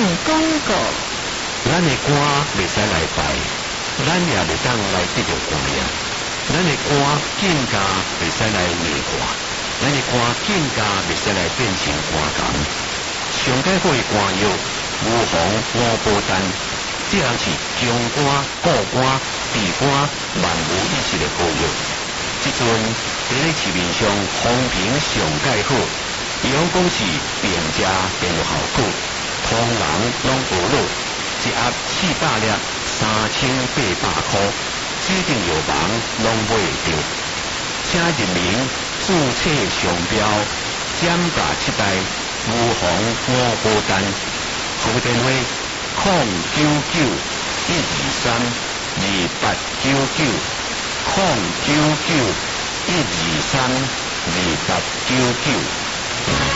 广告。 咱的歌袂使来拜，咱也袂当来得到歌呀。咱的歌更加袂使来迷惑，咱的歌更加袂使来变成歌坛。上解好的歌谣，无妨五波丹，这人是强歌、国歌、地歌，万无一失的好友。即阵伫咧市面上风评上解好，伊拢讲是变价变有效果，通人拢学落，一盒400粒3800块，指定药房拢买会着。请人民注册商标，减价7代，无妨五波丹。号电话099-123-2899，099-123-2899。